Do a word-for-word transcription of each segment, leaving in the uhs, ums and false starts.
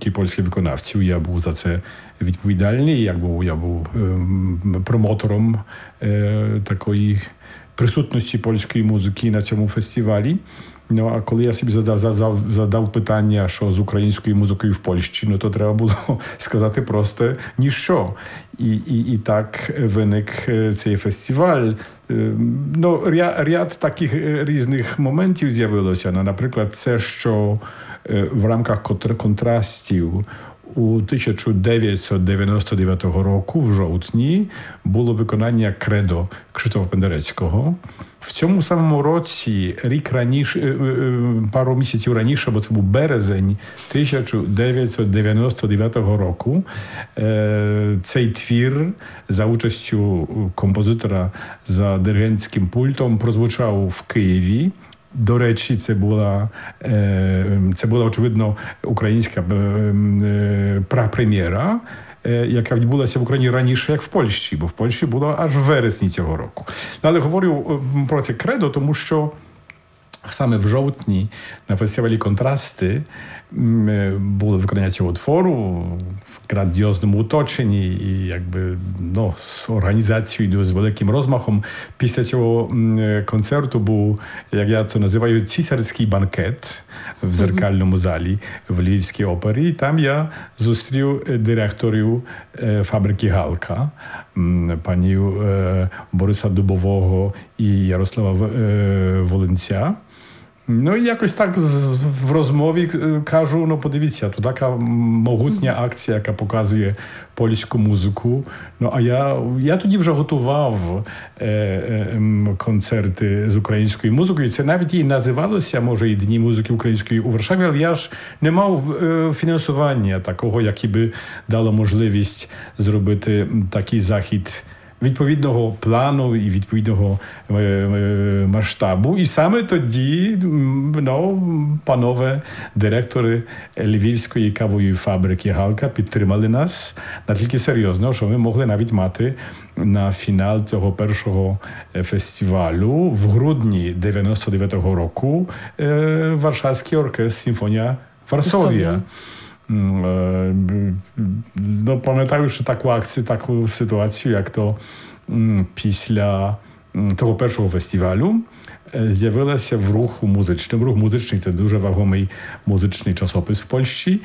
muzyki polskiej wykonawców. Ja był za to odpowiedzialny, jak był, ja był um, promotorem e, takiej присутності польської музики на цьому фестивалі. Ну, а коли я собі задав, задав, задав питання, що з українською музикою в Польщі, ну, то треба було сказати просто ніщо. І, і, і так виник цей фестиваль. Ну, ряд, ряд таких різних моментів з'явилося. Ну, наприклад, це, що в рамках контрастів у тисяча дев'ятсот дев'яносто дев'ятого року, в жовтні, було виконання «Кредо» Krzysztofa Pendereckiego. В цьому самому році, рік раніше, пару місяців раніше, бо це був березень тисяча дев'ятсот дев'яносто дев'ятого року, цей твір за участю композитора за диригентським пультом прозвучав в Києві. До речі, це була, це була, очевидно, українська прапрем'єра, яка відбулася в Україні раніше, як в Польщі, бо в Польщі було аж в вересні цього року. Але говорю про це «Кредо», тому що саме в жовтні на фестивалі «Контрасти» було виконання цього твору в грандіозному оточенні і якби, ну, з організацією, з великим розмахом. Після цього концерту був, як я це називаю, цісарський банкет в зеркальному залі в Львівській опері. І там я зустрів директорів фабрики «Галка», пані Бориса Дубового і Ярослава Волинця. Ну і якось так в розмові кажу, ну подивіться, тут така могутня акція, яка показує польську музику. Ну а я, я тоді вже готував е, е, концерти з українською музикою. Це навіть і називалося, може, і Дні музики української у Варшаві, але я ж не мав е, фінансування такого, яке би дало можливість зробити такий захід відповідного плану і відповідного е, е, масштабу. І саме тоді, ну, панове директори Львівської кавової фабрики «Галка» підтримали нас настільки серйозно, що ми могли навіть мати на фінал цього першого фестивалю в грудні дев'яносто дев'ятого року е, Варшавський оркестр «Симфонія Варсовія». No, pamiętam już taką akcję, taką sytuację, jak to після того першого фестивалю з'явилася в руху музичному. Рух музичний – це дуже вагомий музичний часопис в Польщі.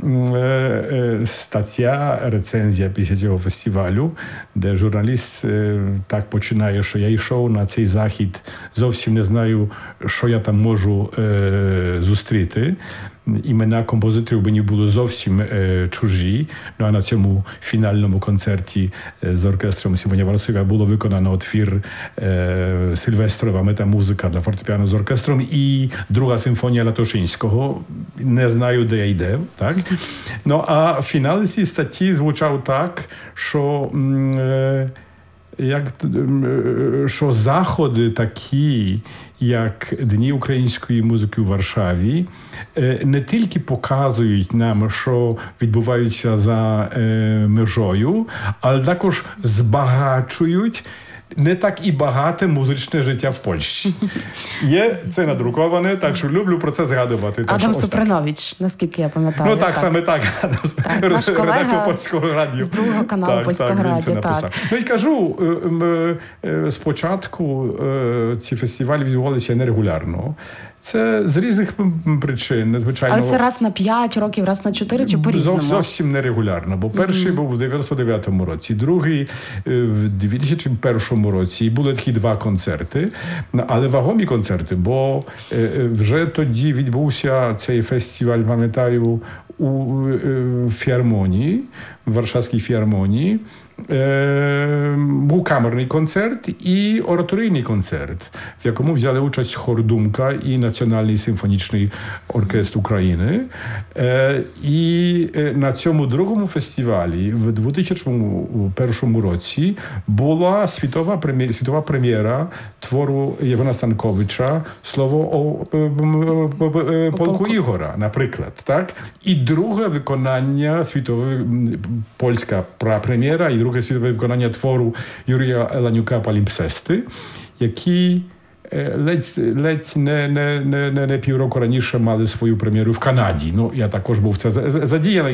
Стаття, рецензія після цього фестивалю, де журналіст так починає, що я йшов на цей захід, зовсім не знаю, що я там можу зустріти. Імена композиторів мені були зовсім е, чужі. Ну а на цьому фінальному концерті з оркестром «Симфонія Варсовія» було виконано твір е, Сильвестрова «Метамузика» для фортепіано з оркестром і друга симфонія Латошинського. Не знаю, де я йде. Так? Ну а фінал цієї статті звучав так, що е, як, що заходи такі, як Дні української музики у Варшаві, не тільки показують нам, що відбувається за межою, але також збагачують не так і багате музичне життя в Польщі. Є це надруковане, так що люблю про це згадувати. Так, Адам Супринович, наскільки я пам'ятаю. Ну так, так. саме так. так наш редактор Польського радіо. З другого каналу так, Польського так, радіо. Так. Ну і кажу, спочатку ці фестивалі відбувалися нерегулярно. Це з різних причин, звичайно. Але це раз на п'ять років, раз на чотири чи по-різному? Зовсім нерегулярно, бо перший mm-hmm. був в дев'яносто дев'ятому році, другий в дві тисячі першому році. І були такі два концерти, але вагомі концерти, бо вже тоді відбувся цей фестиваль, пам'ятаю, у філармонії, в Варшавській філармонії. Був камерний концерт і ораторійний концерт, в якому взяли участь хор «Думка» і Національний симфонічний оркестр України. І на цьому другому фестивалі в дві тисячі першому році була світова прем'єра, світова прем'єра твору Євгена Станковича «Слово о полку Ігора», наприклад. Так? І друге виконання світове, польська прем'єра, і друге світове виконання твору Юрія Еланюка «Палімпсести», який ледь, ледь не, не, не, не півроку раніше мали свою прем'єру в Канаді. Ну, я також був в це задіяний.